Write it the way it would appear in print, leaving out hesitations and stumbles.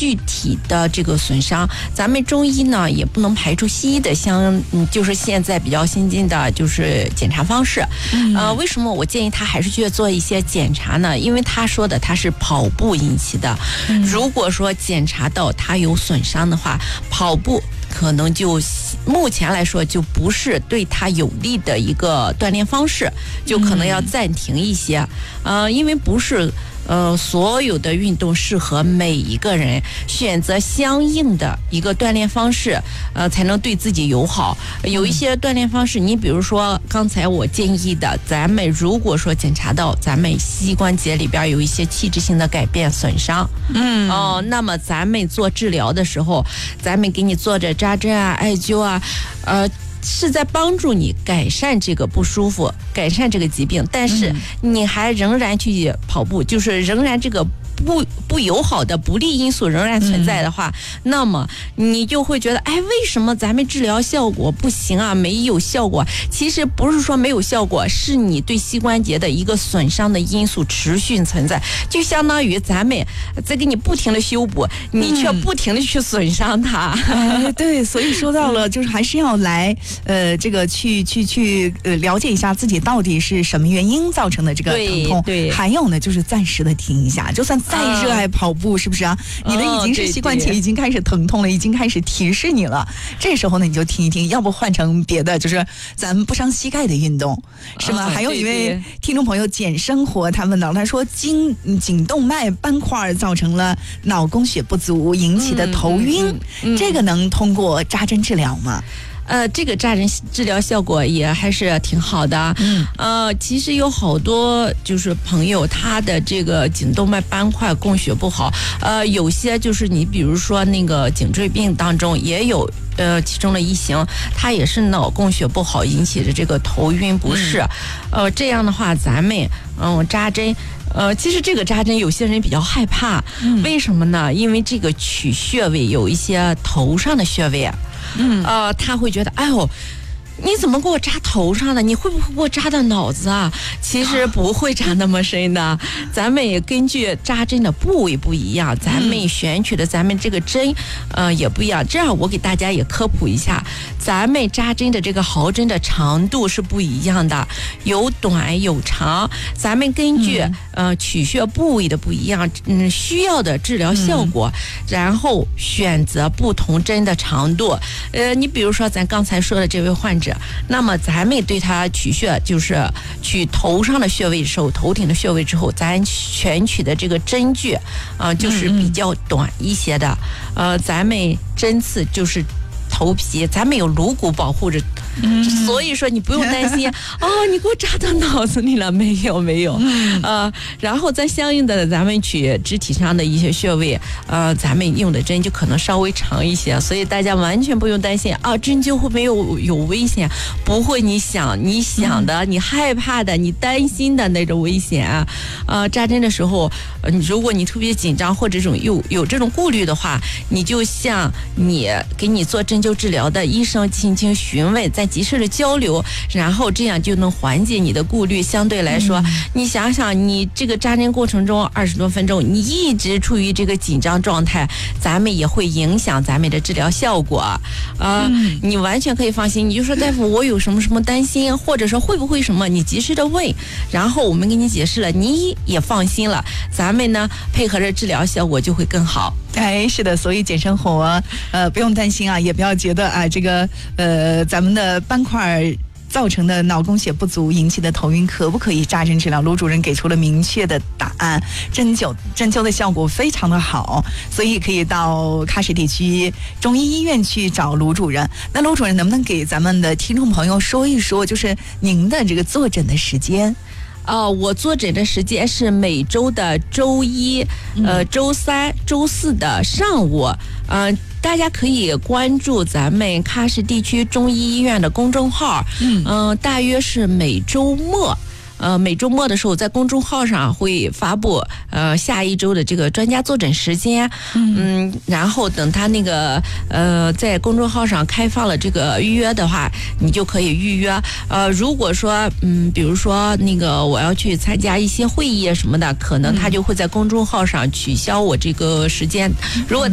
具体的这个损伤，咱们中医呢也不能排除西医的就是现在比较先进的就是检查方式。为什么我建议他还是去做一些检查呢？因为他说的他是跑步引起的，如果说检查到他有损伤的话，跑步可能就目前来说就不是对他有利的一个锻炼方式，就可能要暂停一些。因为不是所有的运动适合每一个人，选择相应的一个锻炼方式，才能对自己友好。有一些锻炼方式，你比如说刚才我建议的，咱们如果说检查到咱们膝关节里边有一些器质性的改变损伤，那么咱们做治疗的时候，咱们给你做着扎针啊、艾灸啊，是在帮助你改善这个不舒服，改善这个疾病，但是你还仍然去跑步，就是仍然这个不友好的不利因素仍然存在的话，那么你就会觉得，为什么咱们治疗效果不行啊，没有效果？其实不是说没有效果，是你对膝关节的一个损伤的因素持续存在，就相当于咱们在给你不停的修补，你却不停的去损伤它。 对，所以说到了，就是还是要来这个去了解一下自己到底是什么原因造成的这个疼痛。对，还有呢，就是暂时的停一下，就算再热爱跑步，是不是啊？你的已经是膝关节已经开始疼痛了，已经开始提示你了。这时候呢，你就停一停，要不换成别的，就是咱们不伤膝盖的运动，是吗？还有一位听众朋友简生活，他问到，他说颈动脉斑块造成了脑供血不足引起的头晕，这个能通过扎针治疗吗？ 这个扎针治疗效果也还是挺好的。其实有好多就是朋友，他的这个颈动脉斑块供血不好，有些就是你比如说那个颈椎病当中也有其中的一型，它也是脑供血不好引起的这个头晕不适。这样的话，咱们扎针。其实这个扎针有些人比较害怕，为什么呢？因为这个取穴位有一些头上的穴位，他会觉得，哎呦，你怎么给我扎头上了？你会不会给我扎到脑子啊？其实不会扎那么深的，咱们也根据扎针的部位不一样，咱们选取的咱们这个针也不一样。这样我给大家也科普一下，咱们扎针的这个毫针的长度是不一样的，有短有长，咱们根据取穴部位的不一样，需要的治疗效果，然后选择不同针的长度。你比如说咱刚才说的这位患者，那么咱们对他取穴，就是取头上的穴位的时候，头顶的穴位之后，咱选取的这个针距就是比较短一些的。咱们针刺就是头皮，咱们有颅骨保护着，所以说你不用担心你给我扎到脑子里了没有然后再相应的咱们取肢体上的一些穴位，咱们用的针就可能稍微长一些，所以大家完全不用担心针灸会没有危险，不会你想的，你害怕的，你担心的那种危险扎针的时候，如果你特别紧张或者有这种顾虑的话，你就像你给你做针灸治疗的医生轻轻询问，再及时的交流，然后这样就能缓解你的顾虑。相对来说，你想想，你这个扎针过程中20多分钟，你一直处于这个紧张状态，咱们也会影响咱们的治疗效果你完全可以放心，你就说大夫，我有什么担心，或者说会不会什么，你及时的问，然后我们给你解释了，你也放心了，咱们呢配合着治疗，效果就会更好。 是的，所以简生活不用担心也不要觉得这个咱们的斑块造成的脑供血不足引起的头晕可不可以扎针治疗？卢主任给出了明确的答案，针灸的效果非常的好，所以可以到喀什地区中医医院去找卢主任。那卢主任能不能给咱们的听众朋友说一说，就是您的这个坐诊的时间？ 我坐诊的时间是每周的周一、周三、周四的上午。大家可以关注咱们喀什地区中医医院的公众号。大约是每周末。每周末的时候在公众号上会发布下一周的这个专家坐诊时间。然后等他那个在公众号上开放了这个预约的话，你就可以预约。如果说比如说那个我要去参加一些会议什么的，可能他就会在公众号上取消我这个时间。如果